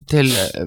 til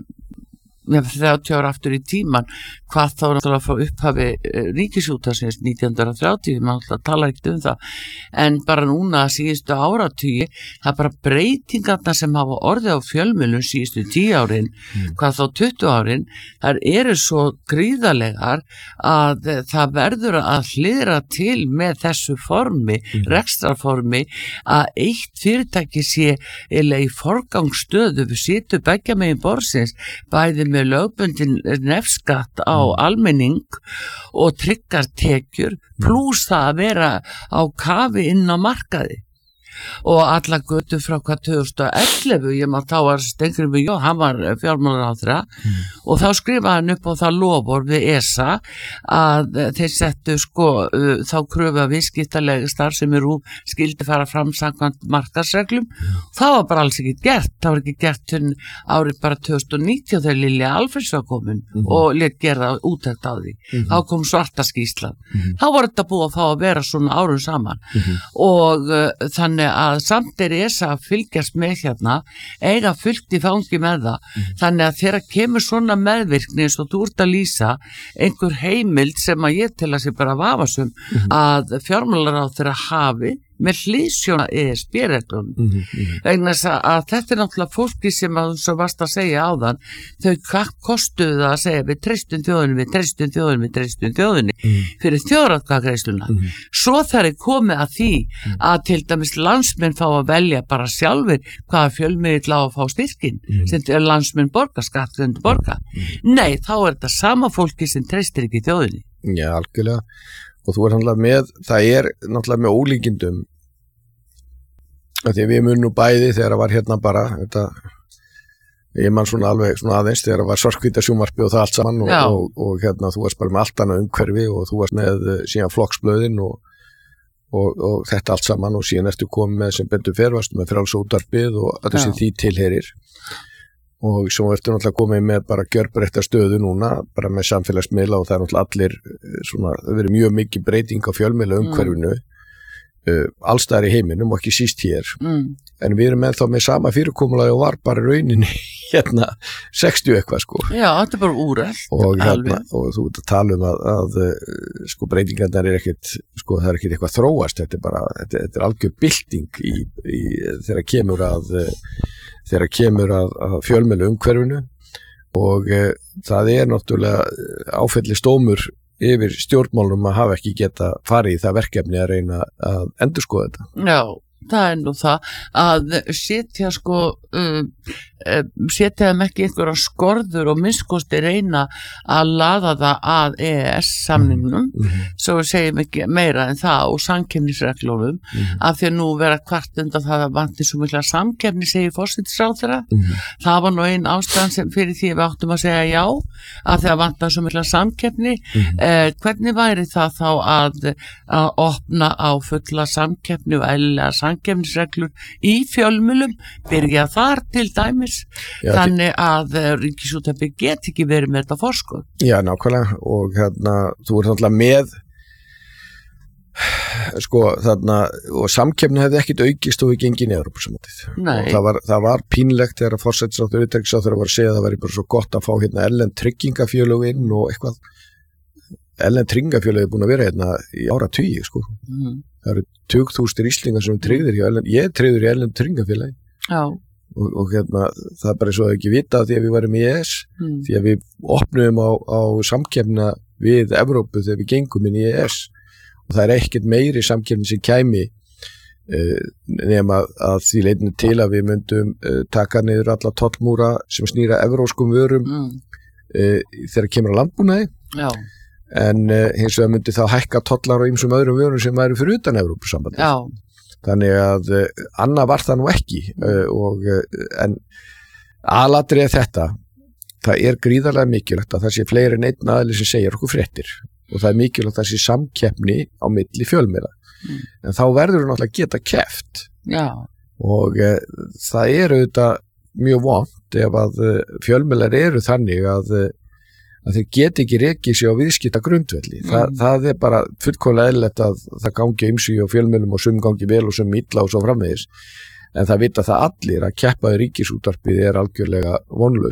30 ára aftur í tíman, hvað þá náttúrulega frá upphafi ríkisútvarpsins 1930, maður talar ekkert það, en bara núna síðustu áratugi, það bara breytingarna sem hafa orðið á fjölmiðlum síðustu 10 árin, hvað þá 20 árin, þær eru svo gríðarlegar að það verður að hliðra til með þessu formi, rekstrarformi, að eitt fyrirtæki sé eða í forgangsstöðu, við situm beggja megin borðsins, bæði með lögbundin nefskatt á almenning og tryggar tekjur pluss það að vera á kafi inn á markaði og alla götu frá hvað 2011 ég maður þá var Steingrímur Jó, hann var fjármálaráðherra og þá skrifaði hann upp á það lofur við ESA að þeir settu þá kröfu að viðskiptalega starfsemi RÚV skildi fara fram samkvæmt markaðsreglum. Það var bara alls ekki gert, það var ekki gert til árið bara 2019 þegar Lilja Alfreðs var komin og lét gera úttekt á því. Þá kom svarta skýrslan. Þá var þetta búið að fá að vera svona árum saman og þannig að samt ESA að fylgjast með hérna, eiga fylgt í fangi með það, þannig að þegar kemur svona meðvirkni eins og þú ert að lýsa einhver heimild sem að ég til að sé bara vafasum að fjármálaráðherra hafi með hliðsjóna ESB-reglunum vegna þess að þetta er náttúrulega fólki sem að þú varst að segja áðan þau kostuðu það að segja við treystum þjóðinni fyrir þjóðaratkvæðagreiðsluna svo þegar er komið að því að til dæmis landsmenn fá að velja bara sjálfur hvaða fjölmiðill á að fá styrkin sem landsmenn borga, skattgreiðendur borga nei, þá er þetta sama fólki sem treystir ekki þjóðinni. Já, algjörlega og þú náttúrulega með, það náttúrulega með ólíkindum að því við munum bæði þegar það var hérna bara þetta, ég man svona alveg svona aðeins þegar það var svarthvíta sjónvarpi og það allt saman og hérna þú varst bara með allt annað umhverfi og þú varst með síðan flokksblöðin og þetta allt saman og síðan ertu komið með sem betur fer varst með frjálsa útvarpið og þetta sem því tilheyrir og svo ertu náttúrulega komið með bara gjörbreytta stöðu núna, bara með samfélagsmiðla og það náttúrulega allir svona, það verið mjög mikið breyting á fjölmiðla umhverfinu allstaðar í heiminum og ekki síst hér en við erum ennþá með sama fyrirkomulagi og var bara rauninni hérna 60 eitthvað sko. Já, þetta er bara úrelt og hérna, og þú ert að tala um að sko breytingarnar er ekkit sko það er ekkit eitthvað þróast, þetta er bara þetta er algjör bylting í þegar kemur að fjölmiðla umhverfinu og það er náttúrulega áfellis dómur yfir stjórnmálum að hafa ekki geta farið í það verkefni að reyna að endurskoða þetta. Já, það er nú það að setja setja þeim ekki einhverja skorður og minnskosti reyna að laða það að EES-samningnum svo við segjum ekki meira en það og samkeppnisreglunum af því að nú vera kvart undan það að vanti svo mikla samkeppni segir forsætisráðherra það var nú ein ástæðan sem fyrir því við áttum að segja já af því að vanta svo mikla samkeppni hvernig væri það þá að opna á fulla samkeppni og eðlilega samkeppnisreglur í fjölmiðlum byrja þar til dæmis þannig að Ríkisútvarpið get ekki verið með þetta forskot. Já, nákvæmlega og hérna, þú ert náttúrulega með sko þarna og samkeppni hefði ekkit aukist og við gengið í Evrópusambandið. Það var pínlegt þegar að forsætisráðherra utanríkisráðherra var að segja að það væri bara svo gott að fá hérna erlend tryggingafélög inn og eitthvað erlend tryggingafélög er búin að vera hérna í áratugi sko. Það eru 20.000 íslingar sem tryggðir hjá erlend, ég tryggður í erlend tryggingafélagi. Já. Og hérna, það er bara svo að ekki vita því að við varum í EES því að við opnum á samkeppna við Evrópu þegar við gengum inn í EES og það er ekkert meiri samkeppni sem kæmi nema að því leitinu til að við myndum taka niður alla tollmúra sem snýra evróskum vörum þegar kemur að landbúnaði en hins vegar myndi þá hækka tollar á ýmsum öðrum vörum sem væri fyrir utan Evrópusambandið. Já. Þannig að annað var það nú ekki en aðalatriði þetta það er gríðarlega mikilvægt að það sé fleiri en einn aðili sem segir okkur fréttir og það er mikilvægt að það sé samkeppni á milli fjölmiðla en þá verður náttúrulega að geta keppt og það er auðvitað mjög vont ef að fjölmiðlar eru þannig að þeir geti ekki rekið sig á viðskipta grundvelli. Það er bara fullkomlega eðlilegt að það gangi ýmsu og fjölmiðlum og sum gangi vel og sum illa og svo framvegis. En það vita það allir að keppa í Ríkisútvarpið er algjörlega vonlaust.